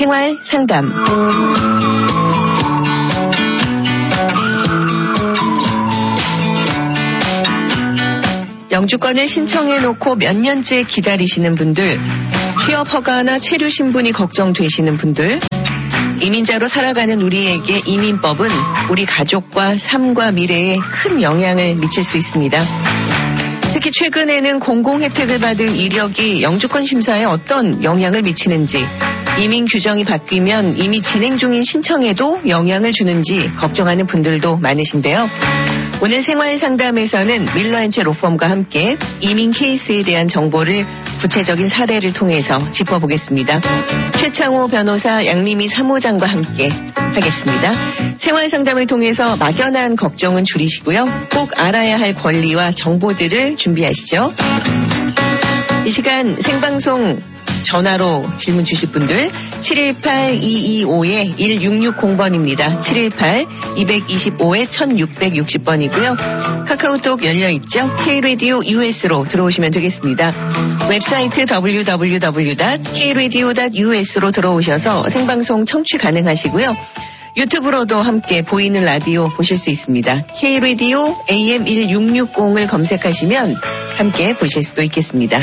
생활 상담. 영주권을 신청해놓고 몇 년째 기다리시는 분들, 취업 허가나 체류 신분이 걱정되시는 분들, 이민자로 살아가는 우리에게 이민법은 우리 가족과 삶과 미래에 큰 영향을 미칠 수 있습니다. 특히 최근에는 공공 혜택을 받은 이력이 영주권 심사에 어떤 영향을 미치는지, 이민 규정이 바뀌면 이미 진행 중인 신청에도 영향을 주는지 걱정하는 분들도 많으신데요. 오늘 생활 상담에서는 밀러앤체 로펌과 함께 이민 케이스에 대한 정보를 구체적인 사례를 통해서 짚어보겠습니다. 최창호 변호사, 양미미 사무장과 함께 하겠습니다. 생활 상담을 통해서 막연한 걱정은 줄이시고요. 꼭 알아야 할 권리와 정보들을 준비하시죠. 이 시간 생방송 전화로 질문 주실 분들 718-225-1660번입니다. 718-225-1660번이고요. 카카오톡 열려있죠. K-Radio US로 들어오시면 되겠습니다. 웹사이트 www.kradio.us로 들어오셔서 생방송 청취 가능하시고요. 유튜브로도 함께 보이는 라디오 보실 수 있습니다. K-Radio AM1660을 검색하시면 함께 보실 수도 있겠습니다.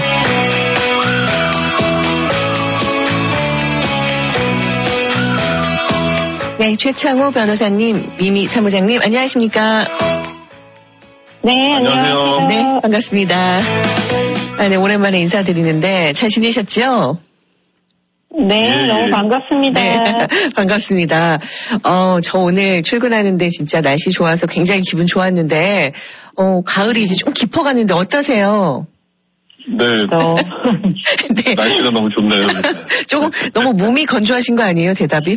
네, 최창호 변호사님, 미미 사무장님, 안녕하십니까? 네, 안녕하세요. 네, 반갑습니다. 네, 오랜만에 인사드리는데 잘 지내셨죠? 네, 너무 반갑습니다. 네, 반갑습니다. 저 오늘 출근하는데 진짜 날씨 좋아서 굉장히 기분 좋았는데, 가을이 이제 좀 깊어가는데 어떠세요? 네. 네. 날씨가 너무 좋네요. 조금 너무 몸이 건조하신 거 아니에요, 대답이?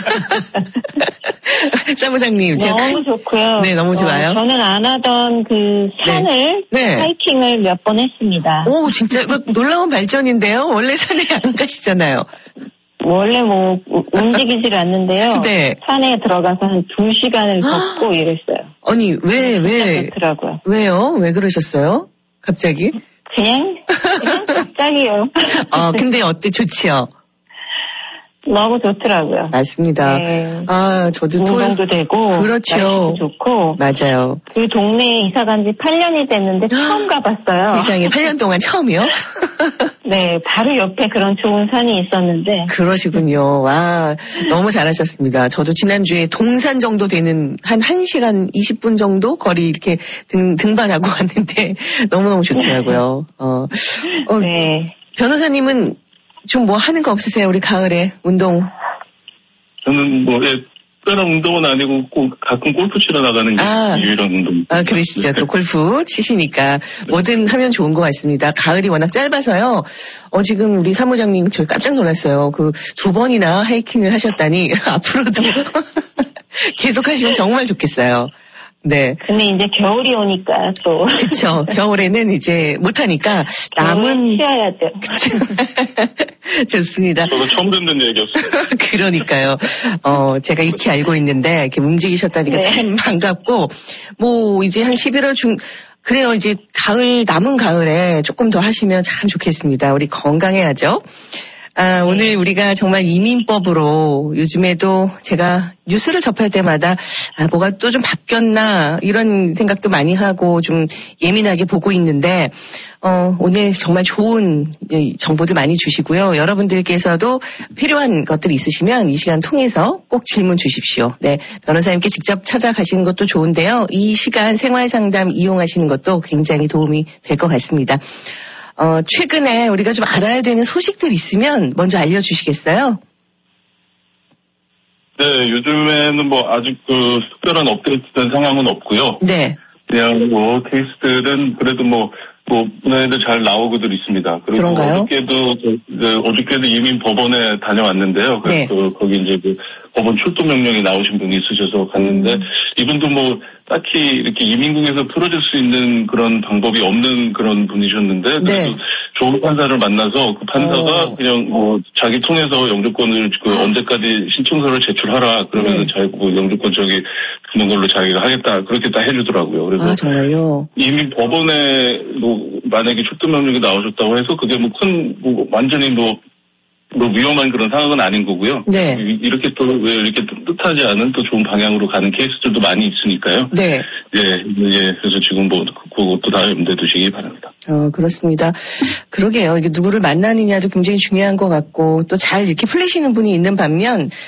사무장님. 너무 좋고요. 네, 너무 좋아요. 저는 안 하던 그 산을, 하이킹을 몇 번 했습니다. 오, 진짜 놀라운 발전인데요? 원래 산에 안 가시잖아요. 원래 움직이질 않는데요. 네. 산에 들어가서 한 2시간을 걷고 이랬어요. 아니, 왜? 좋더라고요. 왜요? 왜 그러셨어요? 갑자기? 그냥 갑자기요. 근데 어때? 좋지요? 너무 좋더라고요. 맞습니다. 네. 저도 운동도 되고. 그렇죠. 날씨도 좋고. 맞아요. 그 동네에 이사 간 지 8년이 됐는데 처음 가봤어요. 세상에 8년 동안 처음이요? 네, 바로 옆에 그런 좋은 산이 있었는데. 그러시군요. 와, 너무 잘하셨습니다. 저도 지난주에 동산 정도 되는 한 1시간 20분 정도 거리 이렇게 등반하고 왔는데 너무너무 좋더라고요. 네. 변호사님은 좀 뭐 하는 거 없으세요? 우리 가을에 운동. 저는 특별한 운동은 아니고 꼭 가끔 골프 치러 나가는 게 유일한 운동. 그러시죠. 또 골프 치시니까 뭐든 하면 좋은 것 같습니다. 가을이 워낙 짧아서요. 지금 우리 사무장님 저 깜짝 놀랐어요. 그 2번이나 하이킹을 하셨다니 앞으로도 계속 하시면 정말 좋겠어요. 네. 근데 이제 겨울이 오니까 또. 그렇죠. 겨울에는 이제 못하니까 남은. 쉬어야죠. 좋습니다. 저도 처음 듣는 얘기였어요. 그러니까요. 제가 익히 알고 있는데 이렇게 움직이셨다니까 참 반갑고 이제 한 11월 그래요. 이제 남은 가을에 조금 더 하시면 참 좋겠습니다. 우리 건강해야죠. 오늘 우리가 정말 이민법으로 요즘에도 제가 뉴스를 접할 때마다 뭐가 또 좀 바뀌었나 이런 생각도 많이 하고 좀 예민하게 보고 있는데 오늘 정말 좋은 정보들 많이 주시고요. 여러분들께서도 필요한 것들 있으시면 이 시간 통해서 꼭 질문 주십시오. 네, 변호사님께 직접 찾아가시는 것도 좋은데요. 이 시간 생활 상담 이용하시는 것도 굉장히 도움이 될 것 같습니다. 최근에 우리가 좀 알아야 되는 소식들 있으면 먼저 알려주시겠어요? 네, 요즘에는 아직 특별한 업데이트된 상황은 없고요. 네. 그냥 케이스들은 그래도 문화에도 잘 나오고들 있습니다. 그리고 그런가요? 어저께도 이민 법원에 다녀왔는데요. 네. 거기 이제 법원 출두 명령이 나오신 분이 있으셔서 갔는데 이분도 딱히 이렇게 이민국에서 풀어줄 수 있는 그런 방법이 없는 그런 분이셨는데 그래도 좋은 판사를 만나서 그 판사가 그냥 자기 통해서 영주권을 언제까지 신청서를 제출하라 그러면 자기 영주권 주는 걸로 자기가 하겠다 그렇게 다 해주더라고요. 그래서 정말요? 이민 법원에 만약에 출두 명령이 나오셨다고 해서 그게 완전히 뭐 위험한 그런 상황은 아닌 거고요. 네. 이렇게 또 왜 이렇게 뜻하지 않은 또 좋은 방향으로 가는 케이스들도 많이 있으니까요. 네. 예, 그래서 지금 뭐 그것도 다 염두에 두시기 바랍니다. 그렇습니다. 그러게요. 이게 누구를 만나느냐도 굉장히 중요한 것 같고 또 잘 이렇게 풀리시는 분이 있는 반면